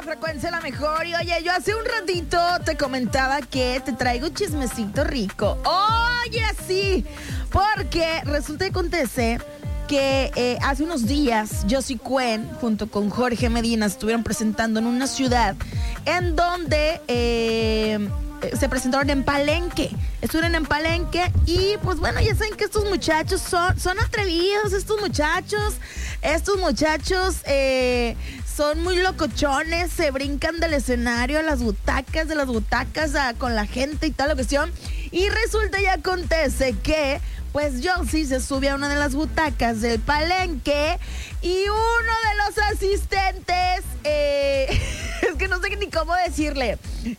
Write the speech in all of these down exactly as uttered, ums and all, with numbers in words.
frecuencia la mejor. Y oye, yo hace un ratito te comentaba que te traigo un chismecito rico. Oye, sí, porque resulta y acontece que eh, hace unos días Josie Cuen junto con Jorge Medina estuvieron presentando en una ciudad en donde eh, se presentaron en Palenque. Estuvieron en Palenque y pues bueno, ya saben que estos muchachos son, son atrevidos, estos muchachos, estos muchachos eh, son muy locochones, se brincan del escenario a las butacas, de las butacas a, con la gente y tal la cuestión. Y resulta y acontece que pues Josie se sube a una de las butacas del Palenque y uno de los asistentes, eh, es que no sé ni cómo decirle,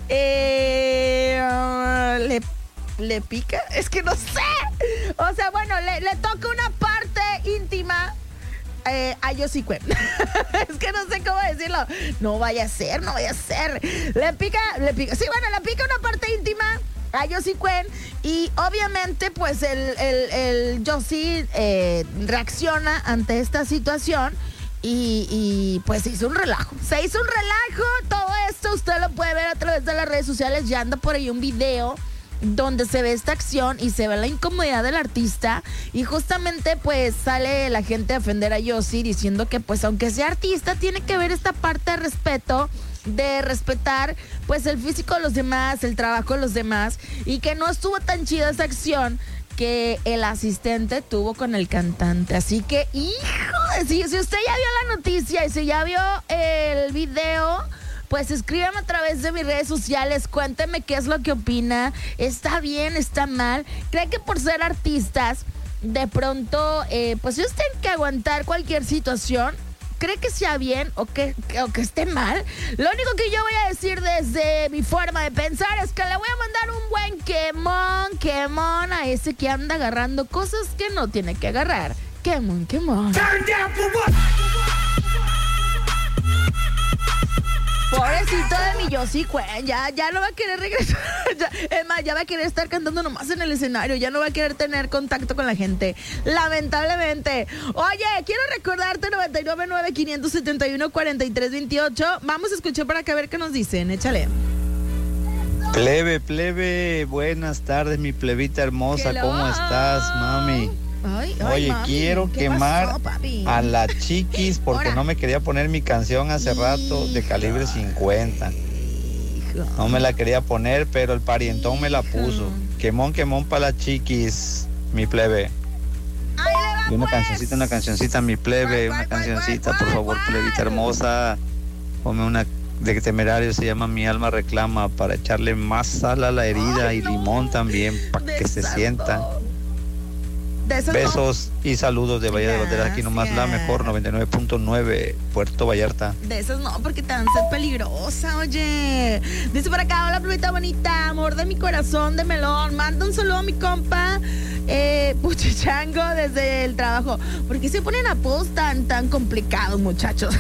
eh, le, le pica, es que no sé, o sea, bueno, le, le toca una parte íntima eh, a Josie Cuen. Es que no sé cómo decirlo, no vaya a ser, no vaya a ser, le pica, le pica, sí, bueno, le pica una parte íntima a Josie Cuen y obviamente pues el, el, el Josie eh, reacciona ante esta situación y, y pues se hizo un relajo, se hizo un relajo, todo esto usted lo puede ver a través de las redes sociales, ya anda por ahí un video donde se ve esta acción y se ve la incomodidad del artista y justamente pues sale la gente a ofender a Josie diciendo que pues aunque sea artista tiene que ver esta parte de respeto, de respetar pues el físico de los demás, el trabajo de los demás y que no estuvo tan chida esa acción que el asistente tuvo con el cantante. Así que, hijo, si, si usted ya vio la noticia y si ya vio el video, pues escríbame a través de mis redes sociales, cuénteme qué es lo que opina, está bien, está mal, cree que por ser artistas de pronto eh, pues ellos tienen que aguantar cualquier situación. ¿Cree que sea bien o que, que, o que esté mal? Lo único que yo voy a decir desde mi forma de pensar es que le voy a mandar un buen quemón, quemón a ese que anda agarrando cosas que no tiene que agarrar. Quemón, quemón. Pobrecito de mi Josie Cuen, ya, ya no va a querer regresar. Ya, es más, ya va a querer estar cantando nomás en el escenario, ya no va a querer tener contacto con la gente, lamentablemente. Oye, quiero recordarte noventa y nueve nueve, quinientos setenta y uno, cuarenta y tres veintiocho. Vamos a escuchar para que a ver qué nos dicen, échale. Plebe, plebe, buenas tardes, mi plebita hermosa, Hello. ¿Cómo estás, mami? Ay, ay, Oye, mami, quiero ¿qué quemar pasó, papi? a la Chiquis porque Ahora. no me quería poner mi canción hace rato de calibre cincuenta. No me la quería poner, pero el parientón me la puso. Quemón, quemón para la Chiquis, mi plebe. Ahí le va, Y una pues. cancioncita, una cancioncita, mi plebe, Guay, una guay, guay, cancioncita, guay, por guay, favor, guay. plebita hermosa. Ponme una de Temerario, se llama Mi Alma Reclama, para echarle más sal a la herida. Ay, y no. limón también, para que se Exacto. sienta. De esas Besos y saludos de Valle de Banderas, aquí nomás la mejor, noventa y nueve punto nueve, Puerto Vallarta. No, de esas no, porque te van a ser peligrosa, oye. Dice por acá, hola, plebita bonita, amor de mi corazón de melón. Manda un saludo a mi compa, eh, Puchichango, desde el trabajo. ¿Por qué se ponen apodos tan, tan complicados, muchachos?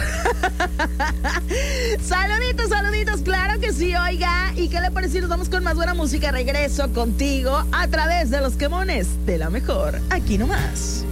Saluditos, saluditos, claro que sí, oiga. ¿Y qué le parece si nos vamos con más buena música? Regreso contigo a través de los quemones de la mejor, aquí nomás.